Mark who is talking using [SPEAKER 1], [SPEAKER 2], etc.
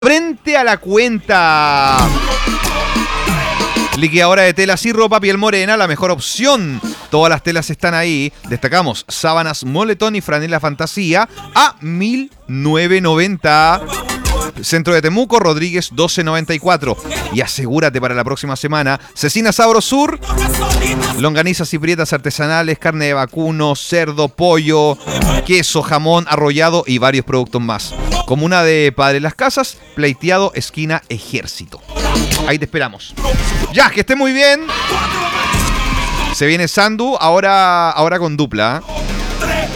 [SPEAKER 1] frente a la cuenta. Liquidadora de telas y ropa Piel Morena, la mejor opción. Todas las telas están ahí. Destacamos sábanas Moletón y franela Fantasía a 1.990. Centro de Temuco, Rodríguez 1294. Y asegúrate para la próxima semana: cecina Sabro Sur, longanizas y prietas artesanales, carne de vacuno, cerdo, pollo, queso, jamón, arrollado y varios productos más. Comuna de Padre Las Casas, pleiteado, esquina Ejército. Ahí te esperamos. Ya, que esté muy bien. Se viene Sandu, ahora con dupla.